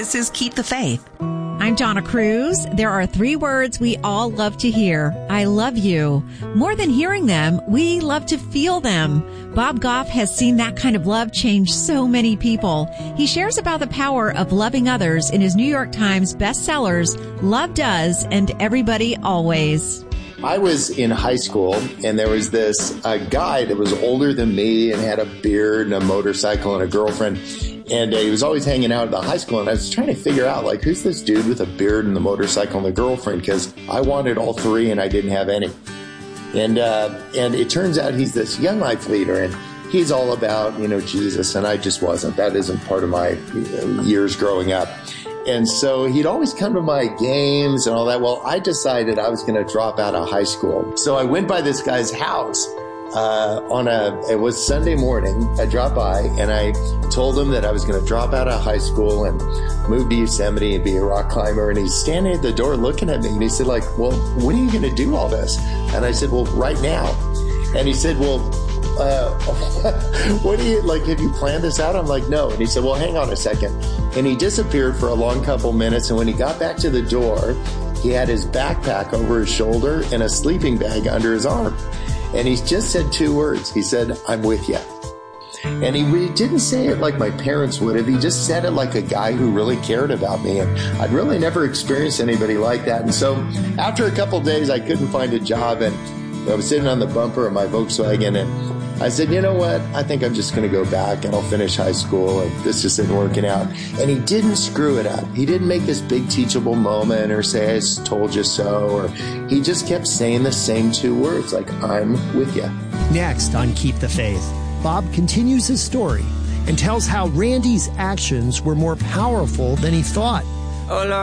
This is Keep the Faith. I'm Donna Cruz. There are 3 words we all love to hear. I love you. More than hearing them, we love to feel them. Bob Goff has seen that kind of love change so many people. He shares about the power of loving others in his New York Times bestsellers, Love Does and Everybody Always. I was in high school, and there was this guy that was older than me and had a beard and a motorcycle and a girlfriend. And he was always hanging out at the high school, and I was trying to figure out, like, who's this dude with a beard and the motorcycle and the girlfriend? Because I wanted all 3, and I didn't have any. And it turns out he's this young life leader, and he's all about, Jesus, and I just wasn't. That isn't part of my years growing up. And so he'd always come to my games and all that. Well, I decided I was going to drop out of high school. So I went by this guy's house. It was Sunday morning. I dropped by and I told him that I was going to drop out of high school and move to Yosemite and be a rock climber. And he's standing at the door looking at me, and he said, like, well, when are you going to do all this? And I said, well, right now. And he said, well, what do you, like, have you planned this out? I'm like, no. And he said, well, hang on a second. And he disappeared for a long couple minutes. And when he got back to the door, he had his backpack over his shoulder and a sleeping bag under his arm. And he just said 2 words. He said, I'm with you. And he didn't say it like my parents would have. He just said it like a guy who really cared about me. And I'd really never experienced anybody like that. And so after a couple of days, I couldn't find a job. And I was sitting on the bumper of my Volkswagen, and I said, you know what? I think I'm just going to go back and I'll finish high school, and this just isn't working out. And he didn't screw it up. He didn't make this big teachable moment or say, I told you so. Or he just kept saying the same 2 words, like, I'm with you. Next on Keep the Faith, Bob continues his story and tells how Randy's actions were more powerful than he thought. Hola.